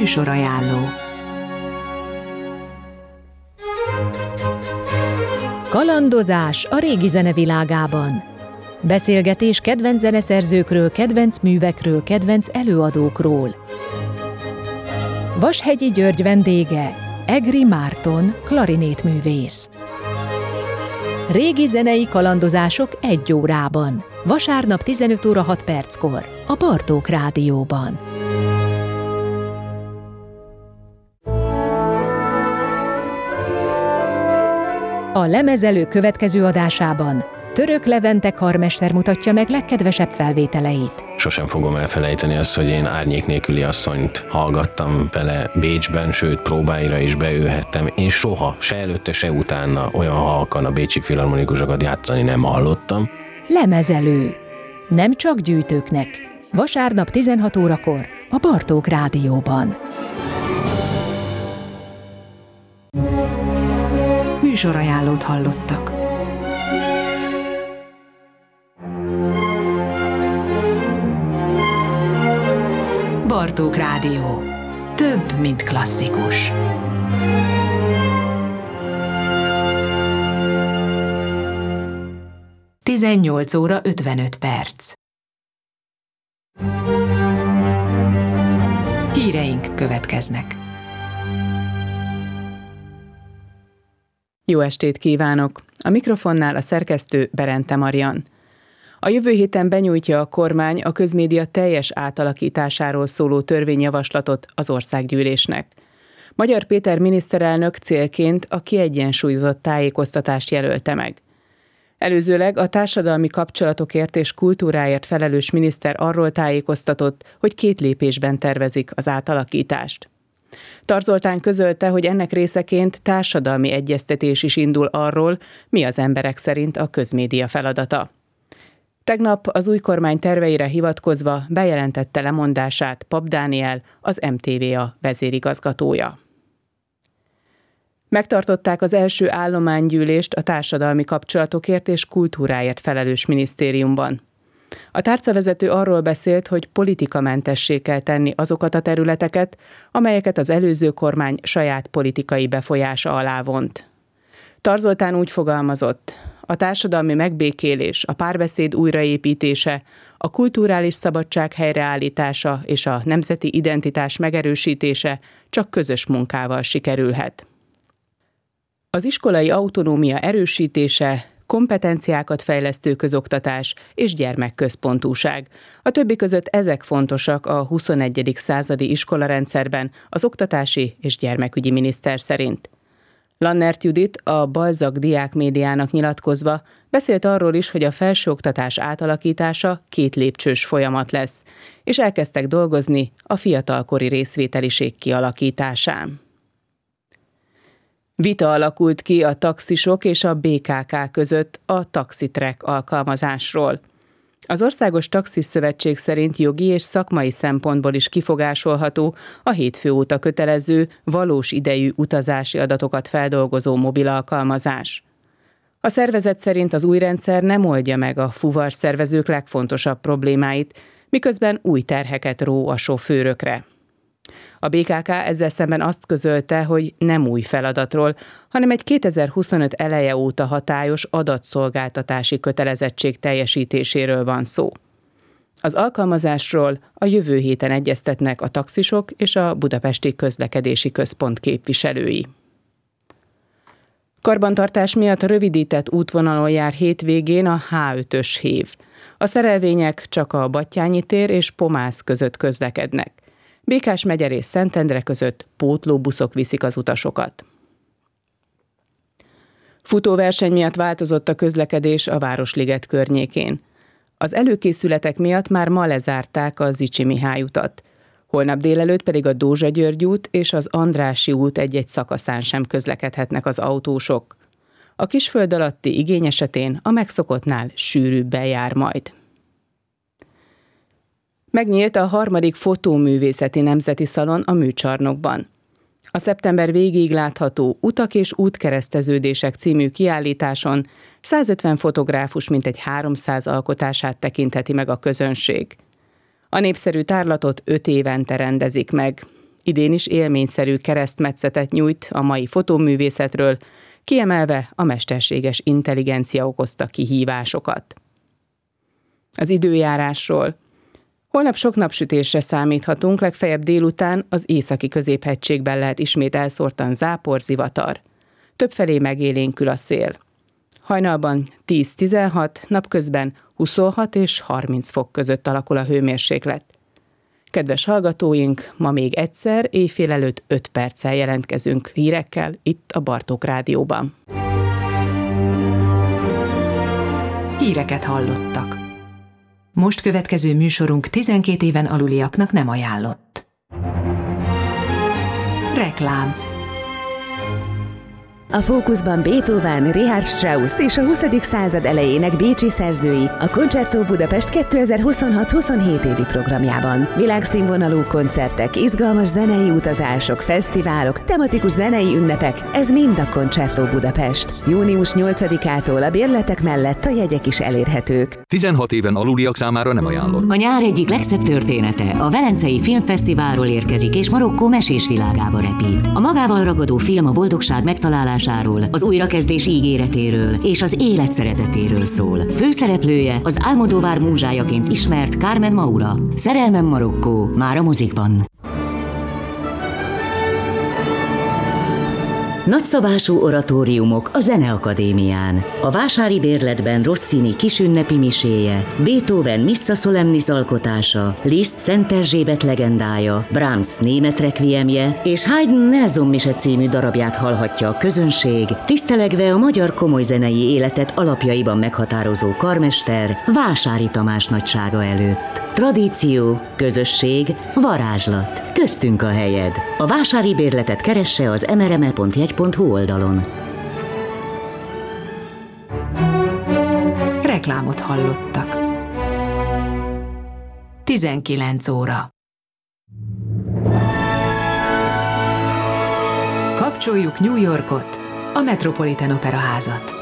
Műsorajánló. Kalandozás a régi zene világában. Beszélgetés kedvenc zeneszerzőkről, kedvenc művekről, kedvenc előadókról. Vashegyi György vendége, Egri Márton, klarinétművész. Régi zenei kalandozások 1 órában. Vasárnap 15 óra 6 perckor a Bartók Rádióban. A Lemezelő következő adásában Török Levente karmester mutatja meg legkedvesebb felvételeit. Sosem fogom elfelejteni azt, hogy én Árnyék nélküli asszonyt hallgattam vele Bécsben, sőt próbáira is beülhettem. Én soha, se előtte, se utána olyan halkan a bécsi filharmonikusokat játszani nem hallottam. Lemezelő. Nem csak gyűjtőknek. Vasárnap 16 órakor a Bartók Rádióban. Műsorajánlót hallottak. Bartók Rádió. Több, mint klasszikus. Tizennyolc óra 55 perc. Híreink következnek. Jó estét kívánok! A mikrofonnál a szerkesztő Berente Marian. A jövő héten benyújtja a kormány a közmédia teljes átalakításáról szóló törvényjavaslatot az országgyűlésnek. Magyar Péter miniszterelnök célként a kiegyensúlyozott tájékoztatást jelölte meg. Előzőleg a társadalmi kapcsolatokért és kultúráért felelős miniszter arról tájékoztatott, hogy 2 lépésben tervezik az átalakítást. Tar Zoltán közölte, hogy ennek részeként társadalmi egyeztetés is indul arról, mi az emberek szerint a közmédia feladata. Tegnap az új kormány terveire hivatkozva bejelentette lemondását Pap Dániel, az MTVA vezérigazgatója. Megtartották az első állománygyűlést a társadalmi kapcsolatokért és kultúráért felelős minisztériumban. A tárcavezető arról beszélt, hogy politikamentessé kell tenni azokat a területeket, amelyeket az előző kormány saját politikai befolyása alá vont. Tar Zoltán úgy fogalmazott: a társadalmi megbékélés, a párbeszéd újraépítése, a kulturális szabadság helyreállítása és a nemzeti identitás megerősítése csak közös munkával sikerülhet. Az iskolai autonómia erősítése, kompetenciákat fejlesztő közoktatás és gyermekközpontúság. A többi között ezek fontosak a 21. századi iskolarendszerben az oktatási és gyermekügyi miniszter szerint. Lannert Judit, a Balzak Diákmédiának nyilatkozva beszélt arról is, hogy a felsőoktatás átalakítása 2 lépcsős folyamat lesz, és elkezdtek dolgozni a fiatalkori részvételiség kialakításán. Vita alakult ki a taxisok és a BKK között a TaxiTrack alkalmazásról. Az Országos Taxis Szövetség szerint jogi és szakmai szempontból is kifogásolható a hétfő óta kötelező, valós idejű utazási adatokat feldolgozó mobil alkalmazás. A szervezet szerint az új rendszer nem oldja meg a fuvarszervezők legfontosabb problémáit, miközben új terheket ró a sofőrökre. A BKK ezzel szemben azt közölte, hogy nem új feladatról, hanem egy 2025 eleje óta hatályos adatszolgáltatási kötelezettség teljesítéséről van szó. Az alkalmazásról a jövő héten egyeztetnek a taxisok és a Budapesti Közlekedési Központ képviselői. Karbantartás miatt rövidített útvonalon jár hétvégén a H5-ös hév. A szerelvények csak a Battyányi tér és Pomász között közlekednek. Békás-megyer és Szentendre között pótlóbuszok viszik az utasokat. Futóverseny miatt változott a közlekedés a Városliget környékén. Az előkészületek miatt már ma lezárták a Zichy Mihály utat. Holnap délelőtt pedig a Dózsa György út és az Andrássy út egy-egy szakaszán sem közlekedhetnek az autósok. A Kisföld alatti igény esetén a megszokottnál sűrűbben jár majd. Megnyílt a 3. fotóművészeti nemzeti szalon a Műcsarnokban. A szeptember végéig látható Utak és útkereszteződések című kiállításon 150 fotográfus mintegy 300 alkotását tekintheti meg a közönség. A népszerű tárlatot 5 évente rendezik meg. Idén is élményszerű keresztmetszetet nyújt a mai fotóművészetről, kiemelve a mesterséges intelligencia okozta kihívásokat. Az időjárásról. Holnap sok napsütésre számíthatunk, legfeljebb délután az északi középhegységben lehet ismét elszórtan zápor, zivatar. Többfelé megélénkül a szél. Hajnalban 10-16, napközben 26 és 30 fok között alakul a hőmérséklet. Kedves hallgatóink, ma még egyszer éjfél előtt 5 perccel jelentkezünk hírekkel itt a Bartók Rádióban. Híreket hallottak. Most következő műsorunk 12 éven aluliaknak nem ajánlott. Reklám. A fókuszban Beethoven, Richard Strauss és a 20. század elejének bécsi szerzői a Concerto Budapest 2026-27 évi programjában. Világszínvonalú koncertek, izgalmas zenei utazások, fesztiválok, tematikus zenei ünnepek, ez mind a Concerto Budapest. Június 8-ától a bérletek mellett a jegyek is elérhetők. 16 éven aluliak számára nem ajánlott. A nyár egyik legszebb története a Velencei Filmfesztiválról érkezik, és Marokkó mesés világába repít. A magával ragadó film a boldogság megtalálásáról, az újrakezdés ígéretéről és az élet szeretetéről szól. Főszereplője az Almodóvar múzsájaként ismert Carmen Maura. Szerelmem Marokkó, már a mozikban. Nagyszabású oratóriumok a Zeneakadémián. A vásári bérletben Rossini kisünnepi miséje, Beethoven Missa Solemnis alkotása, Liszt Szent Erzsébet legendája, Brahms német requiemje és Haydn Nelson mise című darabját hallhatja a közönség, tisztelegve a magyar komolyzenei életet alapjaiban meghatározó karmester Vásári Tamás nagysága előtt. Tradíció, közösség, varázslat. Köztünk a helyed. A vásári bérletet keresse az mrme.jegy.hu oldalon. Reklámot hallottak. 19 óra. Kapcsoljuk New Yorkot, a Metropolitan Opera házat.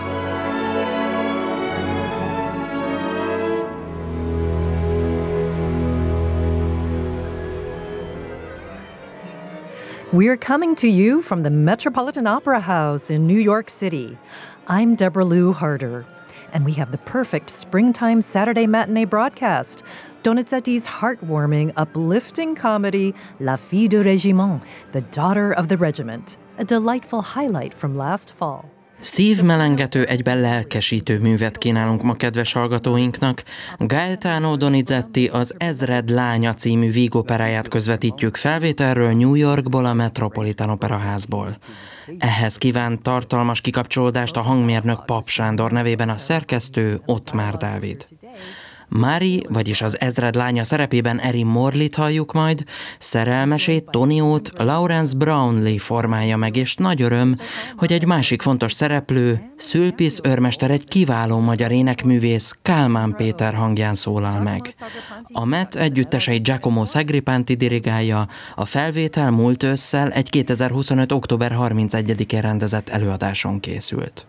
We're coming to you from the Metropolitan Opera House in New York City. I'm Deborah Lou Harder, and we have the perfect springtime Saturday matinee broadcast. Donizetti's heartwarming, uplifting comedy, La Fille du Régiment, The Daughter of the Regiment, a delightful highlight from last fall. Szívmelengető, egyben lelkesítő művet kínálunk ma kedves hallgatóinknak. Gaetano Donizetti az Ezred lánya című vígoperáját közvetítjük felvételről New Yorkból, a Metropolitan Opera házból. Ehhez kívánt tartalmas kikapcsolódást a hangmérnök Pap Sándor nevében a szerkesztő Ottmár Dávid. Mári, vagyis az Ezred lánya szerepében Erin Morley-t halljuk majd, szerelmesét, Toniót Lawrence Brownlee formálja meg, és nagy öröm, hogy egy másik fontos szereplő, Szülpisz őrmester, egy kiváló magyar énekművész, Kálmán Péter hangján szólal meg. A MET együttesei Giacomo Sagrippanti dirigálja, a felvétel múlt ősszel egy 2025. október 31-én rendezett előadáson készült.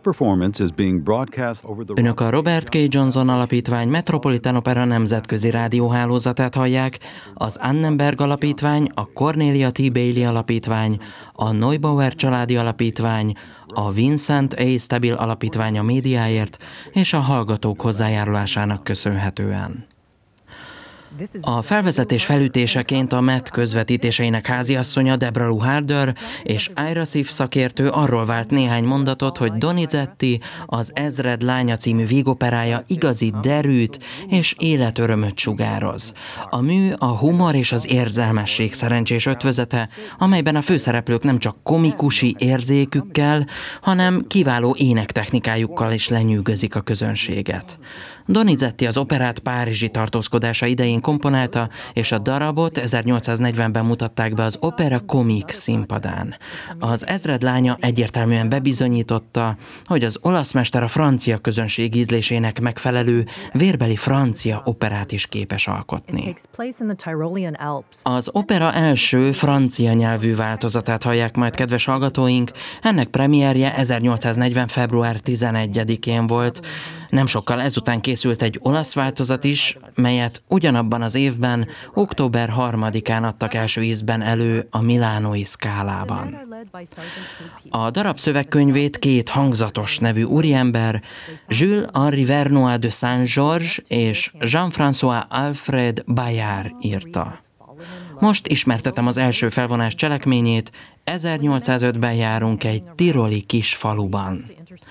Önök a Robert K. Johnson Alapítvány Metropolitan Opera nemzetközi rádióhálózatát hallják, az Annenberg Alapítvány, a Cornelia T. Bailey Alapítvány, a Neubauer Családi Alapítvány, a Vincent A. Stabil Alapítvány a médiáért és a hallgatók hozzájárulásának köszönhetően. A felvezetés felütéseként a MET közvetítéseinek háziasszonya Deborah Lou Harder és Ira Sif szakértő arról vált néhány mondatot, hogy Donizetti az Ezred lánya című vígoperája igazi derűt és életörömöt sugároz. A mű a humor és az érzelmesség szerencsés ötvözete, amelyben a főszereplők nem csak komikusi érzékükkel, hanem kiváló énektechnikájukkal is lenyűgözik a közönséget. Donizetti az operát párizsi tartózkodása idején komponálta, és a darabot 1840-ben mutatták be az Opera Comique színpadán. Az Ezred lánya egyértelműen bebizonyította, hogy az olasz mester a francia közönség ízlésének megfelelő vérbeli francia operát is képes alkotni. Az opera első francia nyelvű változatát hallják majd kedves hallgatóink, ennek premierje 1840. február 11-én volt. Nem sokkal ezután készült egy olasz változat is, melyet ugyanabban az évben, október 3-án adtak első ízben elő a Milánói Scálában. A darab szövegkönyvét két hangzatos nevű úriember, Jules-Henri Vernois de Saint-Georges és Jean-François Alfred Bayard írta. Most ismertetem az első felvonás cselekményét, 1805-ben járunk egy tiroli kis faluban.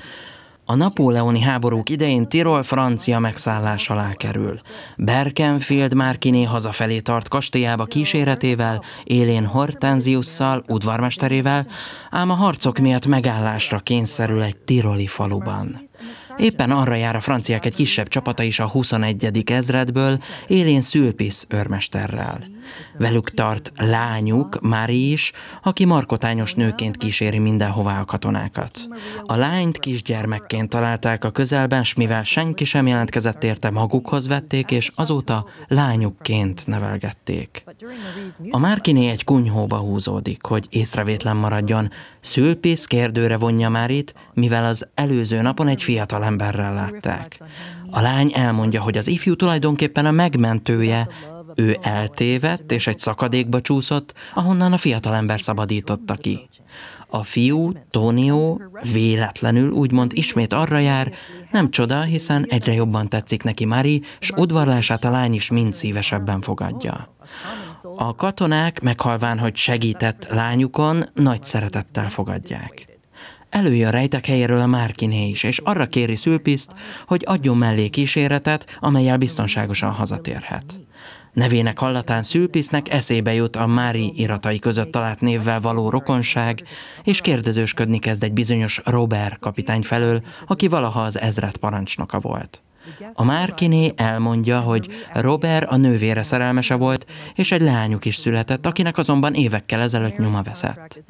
A napóleoni háborúk idején Tirol francia megszállás alá kerül. Berkenfield Márkiné hazafelé tart kastélyába kíséretével, élén Hortensiusszal, udvarmesterével, ám a harcok miatt megállásra kényszerül egy tiroli faluban. Éppen arra jár a franciák egy kisebb csapata is a 21. ezredből, élén Sulpice őrmesterrel. Velük tart lányuk, Marie is, aki markotányos nőként kíséri mindenhová a katonákat. A lányt kisgyermekként találták a közelben, s mivel senki sem jelentkezett érte, magukhoz vették, és azóta lányukként nevelgették. A Márkiné egy kunyhóba húzódik, hogy észrevétlen maradjon. Sulpice kérdőre vonja Marit, mivel az előző napon egy fiatal emberrel látták. A lány elmondja, hogy az ifjú tulajdonképpen a megmentője, ő eltévedt és egy szakadékba csúszott, ahonnan a fiatalember szabadította ki. A fiú, Tonio, véletlenül úgymond ismét arra jár, nem csoda, hiszen egyre jobban tetszik neki Marie, s udvarlását a lány is mind szívesebben fogadja. A katonák, meghalván, hogy segített lányukon, nagy szeretettel fogadják. Előjön rejtek helyéről a Márkiné is, és arra kéri Sulpice-t, hogy adjon mellé kíséretet, amellyel biztonságosan hazatérhet. Nevének hallatán Sulpice-nek eszébe jut a Marie iratai között talált névvel való rokonság, és kérdezősködni kezd egy bizonyos Robert kapitány felől, aki valaha az ezred parancsnoka volt. A Márkiné elmondja, hogy Robert a nővére szerelmese volt, és egy leányuk is született, akinek azonban évekkel ezelőtt nyoma veszett.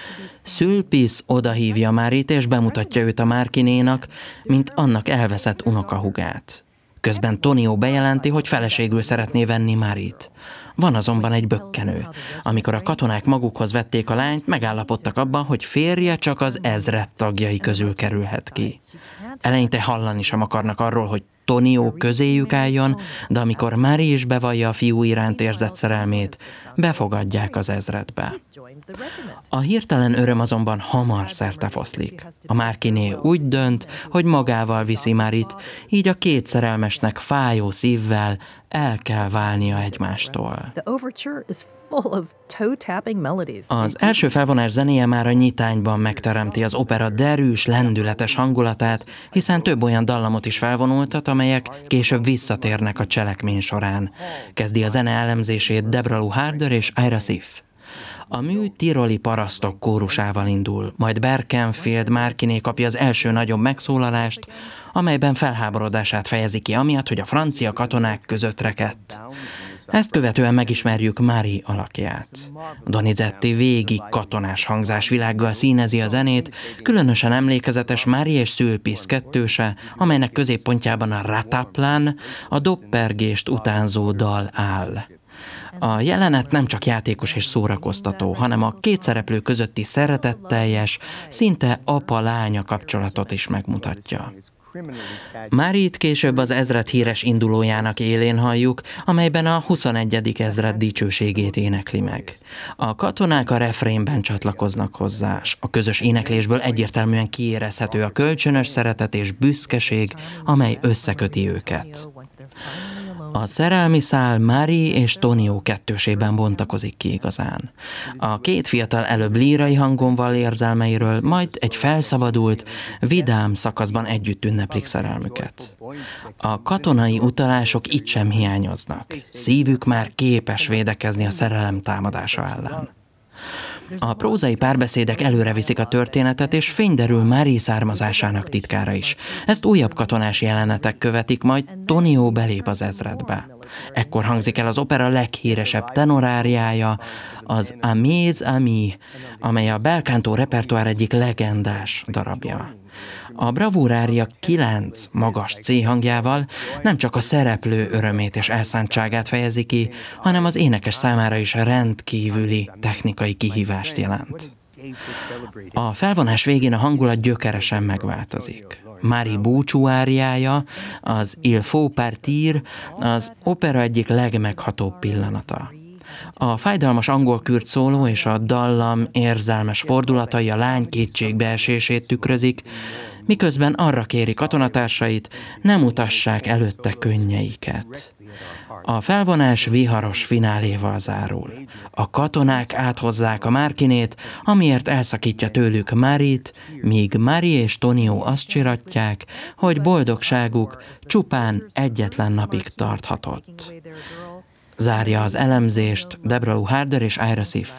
Sulpice odahívja Marit, és bemutatja őt a Márkinénak, mint annak elveszett unokahúgát. Közben Tonio bejelenti, hogy feleségül szeretné venni Marit. Van azonban egy bökkenő. Amikor a katonák magukhoz vették a lányt, megállapodtak abban, hogy férje csak az ezred tagjai közül kerülhet ki. Eleinte hallani sem akarnak arról, hogy Tonio közéjük álljon, de amikor Marie is bevallja a fiú iránt érzett szerelmét, befogadják az ezredbe. A hirtelen öröm azonban hamar szertefoszlik. A Márkiné úgy dönt, hogy magával viszi Marit, így a két szerelmesnek fájó szívvel el kell válnia egymástól. Az első felvonás zenéje már a nyitányban megteremti az opera derűs, lendületes hangulatát, hiszen több olyan dallamot is felvonultat, amelyek később visszatérnek a cselekmény során. Kezdi a zene elemzését Deborah Lou Harder és Ira Sif. A mű tiroli parasztok kórusával indul, majd Berkenfield Márkiné kapja az első nagyobb megszólalást, amelyben felháborodását fejezi ki amiatt, hogy a francia katonák között rekedt. Ezt követően megismerjük Marie alakját. Donizetti végig katonás hangzásvilággal színezi a zenét, különösen emlékezetes Marie és Sulpice kettőse, amelynek középpontjában a rataplan, a doppergést utánzó dal áll. A jelenet nem csak játékos és szórakoztató, hanem a két szereplő közötti szeretetteljes, szinte apa-lánya kapcsolatot is megmutatja. Marie-t később az ezred híres indulójának élén halljuk, amelyben a 21. ezred dicsőségét énekli meg. A katonák a refrénben csatlakoznak hozzá, s a közös éneklésből egyértelműen kiérezhető a kölcsönös szeretet és büszkeség, amely összeköti őket. A szerelmi szál Marie és Tonio kettősében bontakozik ki igazán. A két fiatal előbb lírai hangon vall érzelmeiről, majd egy felszabadult, vidám szakaszban együtt ünneplik szerelmüket. A katonai utalások itt sem hiányoznak. Szívük már képes védekezni a szerelem támadása ellen. A prózai párbeszédek előreviszik a történetet, és fény derül Marie származásának titkára is. Ezt újabb katonás jelenetek követik, majd Tonio belép az ezredbe. Ekkor hangzik el az opera leghíresebb tenoráriája, az Amis Amis, amely a bel canto repertoár egyik legendás darabja. A bravúrária 9 magas C hangjával nem csak a szereplő örömét és elszántságát fejezi ki, hanem az énekes számára is rendkívüli technikai kihívást jelent. A felvonás végén a hangulat gyökeresen megváltozik. Marie búcsú áriája, az Il faut partir, az opera egyik legmeghatóbb pillanata. A fájdalmas angol kürt szóló és a dallam érzelmes fordulatai a lány kétségbeesését tükrözik, miközben arra kéri katonatársait, ne mutassák előtte könnyeiket. A felvonás viharos fináléval zárul. A katonák áthozzák a Márkinét, amiért elszakítja tőlük Marie-t, míg Marie és Tonio azt csiratják, hogy boldogságuk csupán egyetlen napig tarthatott. Zárja az elemzést Deborah Lou Harder és Ira Sif.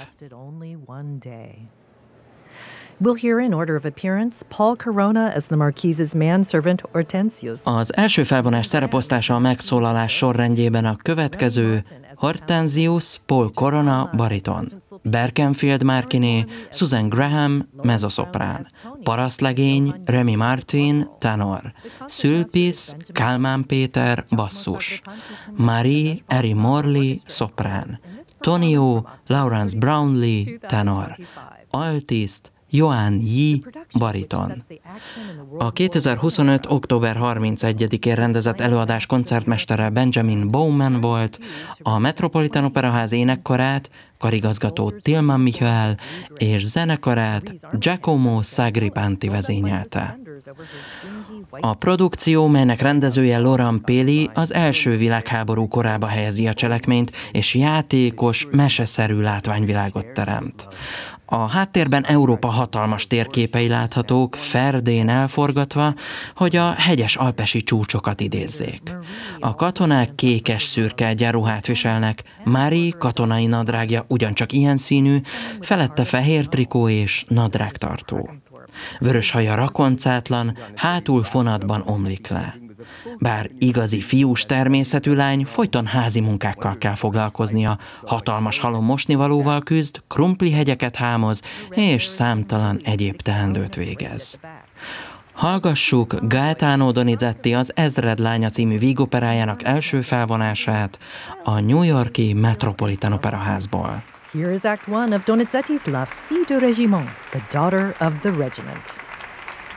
We'll hear in order of appearance Paul Corona as the Marquise's manservant Hortensius. Az első felvonás szereposztása a megszólalás sorrendjében a következő: Hortensius, Paul Corona, bariton; Berkenfield Márkiné, Susan Graham, mezoszoprán; Parasztlegény, Remy Martin, tenor; Szülpisz, Kálmán Péter, basszus; Marie, Erin Morley, szoprán; Tonio, Lawrence Brownlee, tenor; Altiszt, Joan Yi, bariton. A 2025. október 31-én rendezett előadás koncertmestere Benjamin Bowman volt, a Metropolitan Operaház énekkarát karigazgató Tilman Michael és zenekarát Giacomo Sagripanti vezényelte. A produkció, melynek rendezője Laurent Péli, az első világháború korába helyezi a cselekményt, és játékos, meseszerű látványvilágot teremt. A háttérben Európa hatalmas térképei láthatók, ferdén elforgatva, hogy a hegyes alpesi csúcsokat idézzék. A katonák kékes-szürke egyenruhát viselnek, Marie katonai nadrágja ugyancsak ilyen színű, felette fehér trikó és nadrágtartó. Vörös haja rakoncátlan, hátul fonatban omlik le. Bár igazi fiús természetű lány, folyton házi munkákkal kell foglalkoznia, hatalmas halom mosnivalóval küzd, krumplihegyeket hámoz, és számtalan egyéb teendőt végez. Hallgassuk Gaetano Donizetti az Ezredlánya című vígoperájának első felvonását a New York-i Metropolitan Operaházból. Here is Act 1 of Donizetti's La Fille du Régiment, the daughter of the regiment.